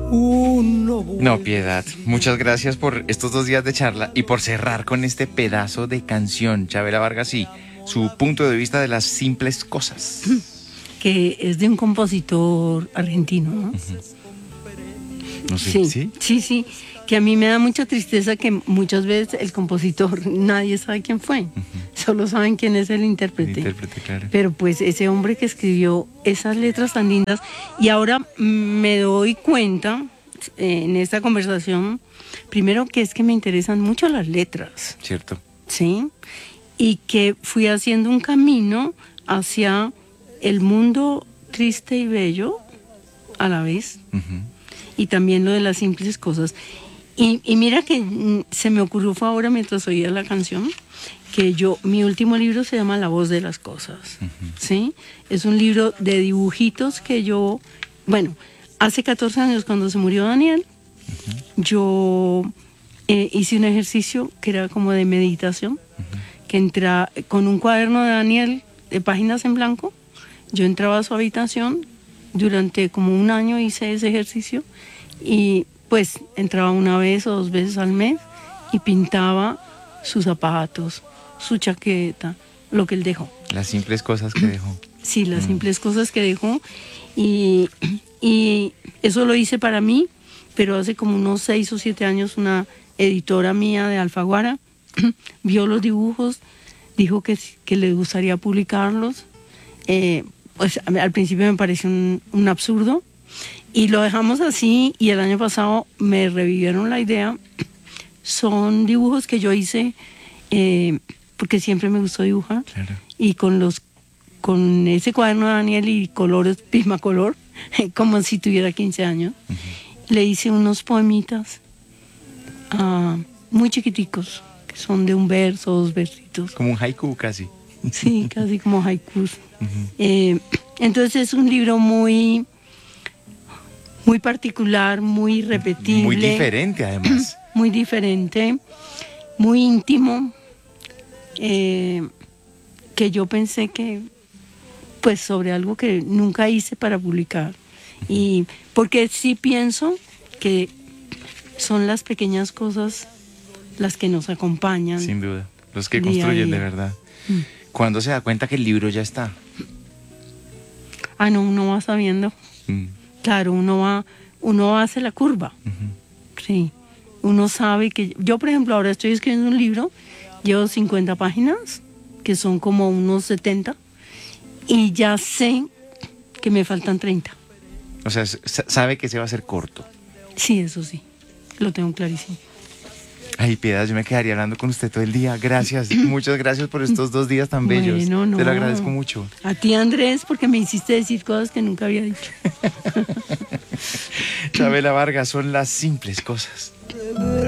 No, Piedad, muchas gracias por estos 2 días de charla y por cerrar con este pedazo de canción, Chavela Vargas, y su punto de vista de las simples cosas. Que es de un compositor argentino, ¿no? No sé, Sí, que a mí me da mucha tristeza que muchas veces el compositor, nadie sabe quién fue, solo saben quién es el intérprete. Claro. Pero pues ese hombre que escribió esas letras tan lindas, y ahora me doy cuenta en esta conversación, primero que es que me interesan mucho las letras. Cierto. Sí, y que fui haciendo un camino hacia el mundo triste y bello a la vez, y también lo de las simples cosas. Y mira que se me ocurrió fue ahora mientras oía la canción, que mi último libro se llama La voz de las cosas, ¿sí? Es un libro de dibujitos que hace 14 años cuando se murió Daniel, yo hice un ejercicio que era como de meditación, que entra con un cuaderno de Daniel de páginas en blanco. Yo entraba a su habitación, durante como un año hice ese ejercicio y pues entraba 1 vez o 2 veces al mes y pintaba sus zapatos, su chaqueta, lo que él dejó. Las simples cosas que dejó. Sí, las simples cosas que dejó, y eso lo hice para mí, pero hace como unos 6 o 7 años una editora mía de Alfaguara vio los dibujos, dijo que le gustaría publicarlos. Pues al principio me pareció un absurdo y lo dejamos así, y el año pasado me revivieron la idea. Son dibujos que yo hice porque siempre me gustó dibujar, Claro. y con ese cuaderno de Daniel y colores Prismacolor, como si tuviera 15 años, le hice unos poemitas muy chiquiticos, que son de 1 verso, 2 versitos. Como un haiku casi. Sí, casi como haikus. Entonces es un libro muy particular, muy repetible. Muy diferente, además. Muy diferente, muy íntimo, que yo pensé que, pues, sobre algo que nunca hice para publicar. Y porque sí pienso que son las pequeñas cosas las que nos acompañan. Sin duda, los que día a construyen día. de verdad. ¿Cuándo se da cuenta que el libro ya está? No, uno va sabiendo. Claro, uno hace la curva. Sí, uno sabe que... Yo, por ejemplo, ahora estoy escribiendo un libro, llevo 50 páginas, que son como unos 70, y ya sé que me faltan 30. O sea, sabe que se va a hacer corto. Sí, eso sí, lo tengo clarísimo. Ay, Piedad, yo me quedaría hablando con usted todo el día. Gracias, muchas gracias por estos 2 días tan bellos. Bueno, no. Te lo agradezco mucho. A ti, Andrés, porque me hiciste decir cosas que nunca había dicho. Chavela Vargas, son las simples cosas.